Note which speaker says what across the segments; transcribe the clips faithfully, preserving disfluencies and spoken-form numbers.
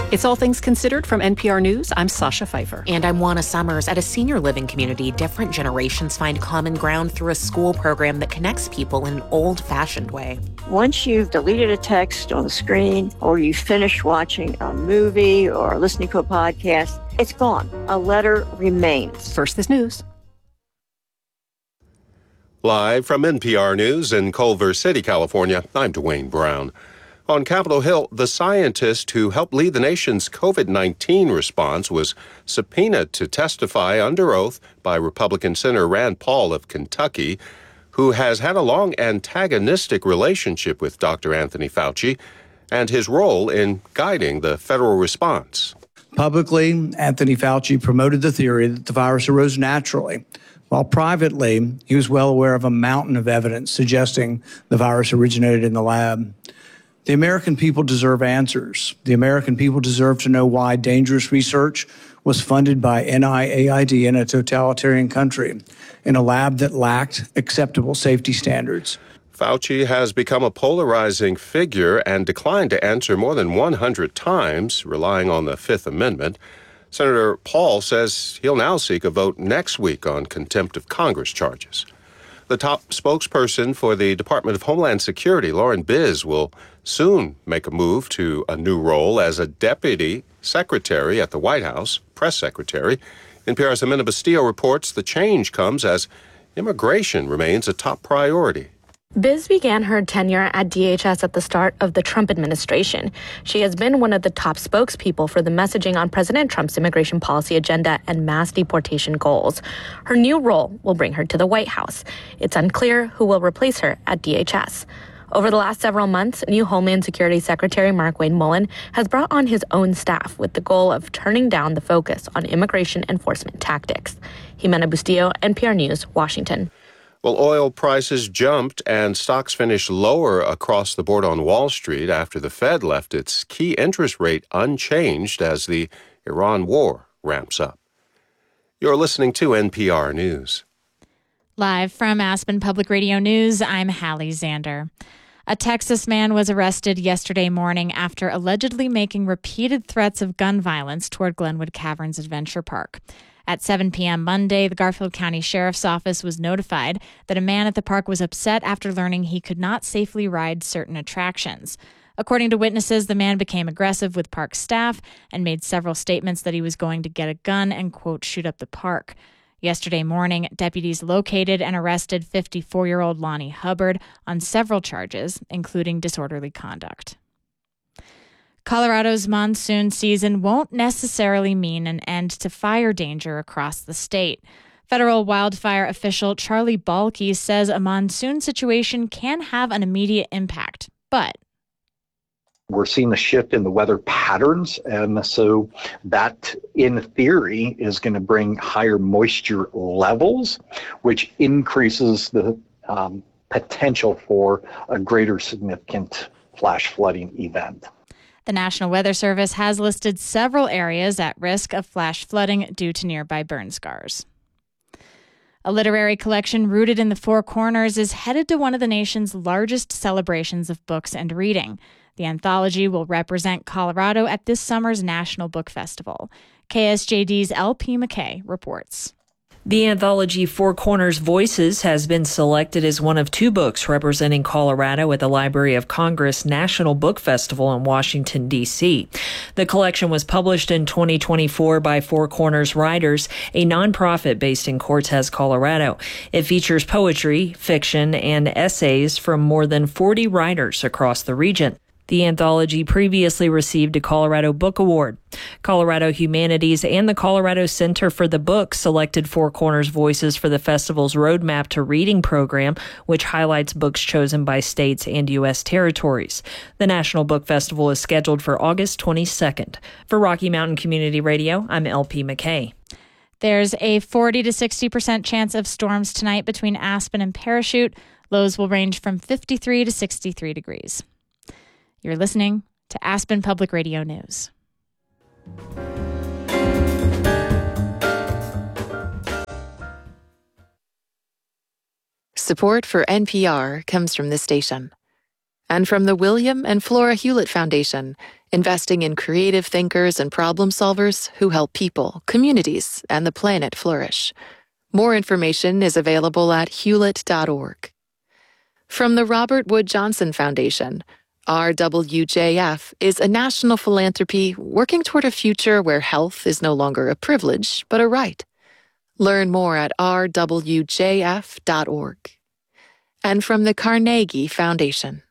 Speaker 1: It's All Things Considered from N P R News. I'm Sasha Pfeiffer.
Speaker 2: And I'm Juana Summers. At a senior living community, different generations find common ground through a school program that connects people in an old-fashioned way.
Speaker 3: Once you've deleted a text on the screen, or you finish watching a movie or listening to a podcast, it's gone. A letter remains.
Speaker 1: First This News.
Speaker 4: Live from N P R News in Culver City, California, I'm Dwayne Brown. On Capitol Hill, the scientist who helped lead the nation's COVID nineteen response was subpoenaed to testify under oath by Republican Senator Rand Paul of Kentucky, who has had a long antagonistic relationship with Doctor Anthony Fauci and his role in guiding the federal response.
Speaker 5: Publicly, Anthony Fauci promoted the theory that the virus arose naturally, while privately, he was well aware of a mountain of evidence suggesting the virus originated in the lab. The American people deserve answers. The American people deserve to know why dangerous research was funded by N I A I D in a totalitarian country, in a lab that lacked acceptable safety standards.
Speaker 4: Fauci has become a polarizing figure and declined to answer more than one hundred times, relying on the Fifth Amendment. Senator Paul says he'll now seek a vote next week on contempt of Congress charges. The top spokesperson for the Department of Homeland Security, Lauren Biz, will soon make a move to a new role as a deputy secretary at the White House, press secretary. N P R's Amanda Bastillo reports the change comes as immigration remains a top priority.
Speaker 6: Biz began her tenure at D H S at the start of the Trump administration. She has been one of the top spokespeople for the messaging on President Trump's immigration policy agenda and mass deportation goals. Her new role will bring her to the White House. It's unclear who will replace her at D H S. Over the last several months, new Homeland Security Secretary Markwayne Mullin has brought on his own staff with the goal of turning down the focus on immigration enforcement tactics. Jimena Bustillo, N P R News, Washington.
Speaker 4: Well, oil prices jumped and stocks finished lower across the board on Wall Street after the Fed left its key interest rate unchanged as the Iran war ramps up. You're listening to N P R News.
Speaker 7: Live from Aspen Public Radio News, I'm Hallie Zander. A Texas man was arrested yesterday morning after allegedly making repeated threats of gun violence toward Glenwood Caverns Adventure Park. At seven p.m. Monday, the Garfield County Sheriff's Office was notified that a man at the park was upset after learning he could not safely ride certain attractions. According to witnesses, the man became aggressive with park staff and made several statements that he was going to get a gun and, quote, shoot up the park. Yesterday morning, deputies located and arrested fifty-four-year-old Lonnie Hubbard on several charges, including disorderly conduct. Colorado's monsoon season won't necessarily mean an end to fire danger across the state. Federal wildfire official Charlie Balke says a monsoon situation can have an immediate impact, but
Speaker 8: we're seeing a shift in the weather patterns, and so that, in theory, is going to bring higher moisture levels, which increases the um, potential for a greater significant flash flooding event.
Speaker 7: The National Weather Service has listed several areas at risk of flash flooding due to nearby burn scars. A literary collection rooted in the Four Corners is headed to one of the nation's largest celebrations of books and reading. The anthology will represent Colorado at this summer's National Book Festival. K S J D's L P McKay reports.
Speaker 9: The anthology Four Corners Voices has been selected as one of two books representing Colorado at the Library of Congress National Book Festival in Washington, D C. The collection was published in twenty twenty-four by Four Corners Writers, a nonprofit based in Cortez, Colorado. It features poetry, fiction, and essays from more than forty writers across the region. The anthology previously received a Colorado Book Award. Colorado Humanities and the Colorado Center for the Book selected Four Corners Voices for the festival's Roadmap to Reading program, which highlights books chosen by states and U S territories. The National Book Festival is scheduled for August twenty-second. For Rocky Mountain Community Radio, I'm L P McKay.
Speaker 7: There's a forty to sixty percent chance of storms tonight between Aspen and Parachute. Lows will range from fifty-three to sixty-three degrees. You're listening to Aspen Public Radio News.
Speaker 10: Support for N P R comes from this station and from the William and Flora Hewlett Foundation, investing in creative thinkers and problem solvers who help people, communities, and the planet flourish. More information is available at hewlett dot org. From the Robert Wood Johnson Foundation, R W J F is a national philanthropy working toward a future where health is no longer a privilege, but a right. Learn more at r w j f dot org. And from the Carnegie Foundation.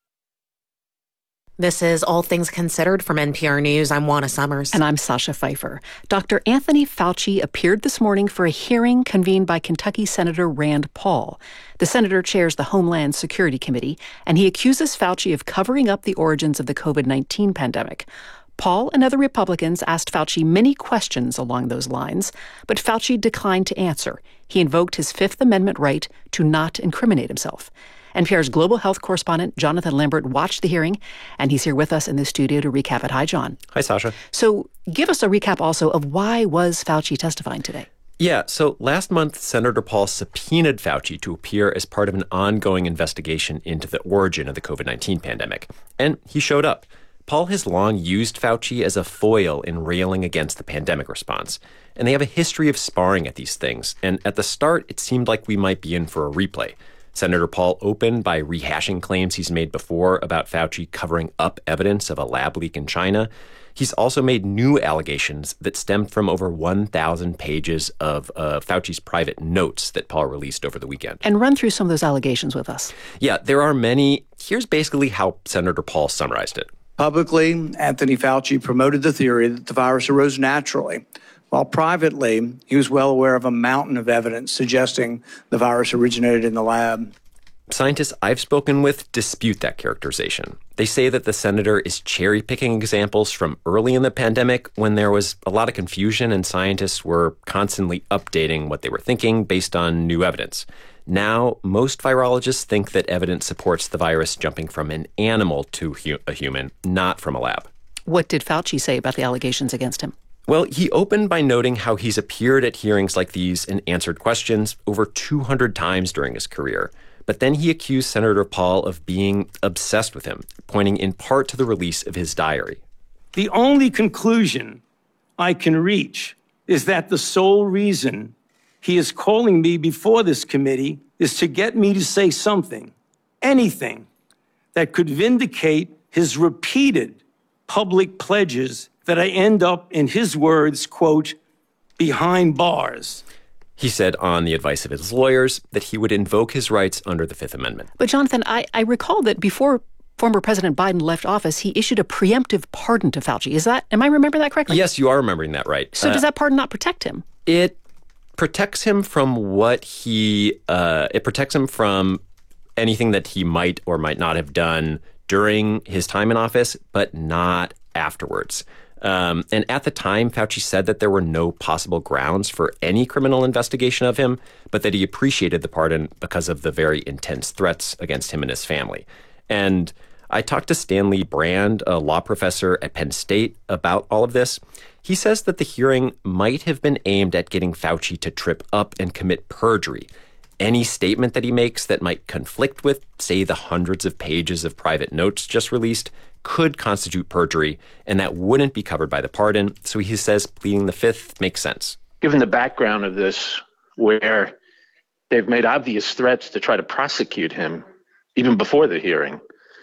Speaker 2: This is All Things Considered from N P R News. I'm Juana Summers.
Speaker 1: And I'm Sasha Pfeiffer. Doctor Anthony Fauci appeared this morning for a hearing convened by Kentucky Senator Rand Paul. The senator chairs the Homeland Security Committee, and he accuses Fauci of covering up the origins of the covid nineteen pandemic. Paul and other Republicans asked Fauci many questions along those lines, but Fauci declined to answer. He invoked his Fifth Amendment right to not incriminate himself. N P R's global health correspondent Jonathan Lambert watched the hearing, and he's here with us in the studio to recap it. Hi, John.
Speaker 11: Hi, Sasha.
Speaker 1: So give us a recap also of why was Fauci testifying today?
Speaker 11: Yeah, so last month, Senator Paul subpoenaed Fauci to appear as part of an ongoing investigation into the origin of the covid nineteen pandemic. And he showed up. Paul has long used Fauci as a foil in railing against the pandemic response. And they have a history of sparring at these things. And at the start, it seemed like we might be in for a replay. Senator Paul opened by rehashing claims he's made before about Fauci covering up evidence of a lab leak in China. He's also made new allegations that stemmed from over one thousand pages of uh, Fauci's private notes that Paul released over the weekend.
Speaker 1: And run through some of those allegations with us.
Speaker 11: Yeah, there are many. Here's basically how Senator Paul summarized it.
Speaker 5: Publicly, Anthony Fauci promoted the theory that the virus arose naturally, while privately, he was well aware of a mountain of evidence suggesting the virus originated in the lab.
Speaker 11: Scientists I've spoken with dispute that characterization. They say that the senator is cherry-picking examples from early in the pandemic when there was a lot of confusion and scientists were constantly updating what they were thinking based on new evidence. Now, most virologists think that evidence supports the virus jumping from an animal to hu- a human, not from a lab.
Speaker 1: What did Fauci say about the allegations against him?
Speaker 11: Well, he opened by noting how he's appeared at hearings like these and answered questions over two hundred times during his career. But then he accused Senator Paul of being obsessed with him, pointing in part to the release of his diary.
Speaker 12: The only conclusion I can reach is that the sole reason he is calling me before this committee is to get me to say something, anything, that could vindicate his repeated public pledges that I end up, in his words, quote, behind bars.
Speaker 11: He said on the advice of his lawyers that he would invoke his rights under the Fifth Amendment.
Speaker 1: But Jonathan, I, I recall that before former President Biden left office, he issued a preemptive pardon to Fauci. Is that, am I remembering that correctly?
Speaker 11: Yes, you are remembering that right.
Speaker 1: So uh, does that pardon not protect him?
Speaker 11: It protects him from what he, uh, it protects him from anything that he might or might not have done during his time in office, but not afterwards. Um, and at the time, Fauci said that there were no possible grounds for any criminal investigation of him, but that he appreciated the pardon because of the very intense threats against him and his family. And I talked to Stanley Brand, a law professor at Penn State, about all of this. He says that the hearing might have been aimed at getting Fauci to trip up and commit perjury. Any statement that he makes that might conflict with, say, the hundreds of pages of private notes just released could constitute perjury, and that wouldn't be covered by the pardon. So he says pleading the Fifth makes sense.
Speaker 13: Given the background of this, where they've made obvious threats to try to prosecute him even before the hearing,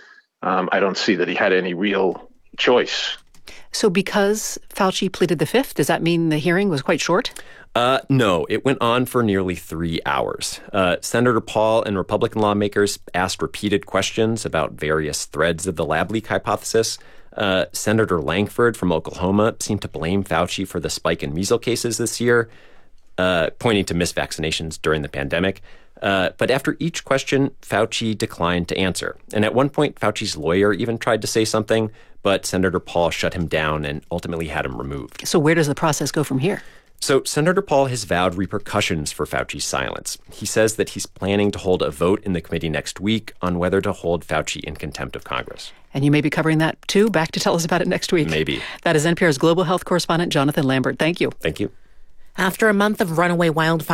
Speaker 13: um, I don't see that he had any real choice.
Speaker 1: So because Fauci pleaded the Fifth, does that mean the hearing was quite short?
Speaker 11: Uh, no, it went on for nearly three hours. Uh, Senator Paul and Republican lawmakers asked repeated questions about various threads of the lab leak hypothesis. Uh, Senator Langford from Oklahoma seemed to blame Fauci for the spike in measles cases this year, uh, pointing to missed vaccinations during the pandemic. Uh, but after each question, Fauci declined to answer. And at one point, Fauci's lawyer even tried to say something, but Senator Paul shut him down and ultimately had him removed.
Speaker 1: So where does the process go from here?
Speaker 11: So Senator Paul has vowed repercussions for Fauci's silence. He says that he's planning to hold a vote in the committee next week on whether to hold Fauci in contempt of Congress.
Speaker 1: And you may be covering that, too. Back to tell us about it next week.
Speaker 11: Maybe.
Speaker 1: That is N P R's global health correspondent, Jonathan Lambert. Thank you.
Speaker 11: Thank you.
Speaker 2: After a month of runaway wildfire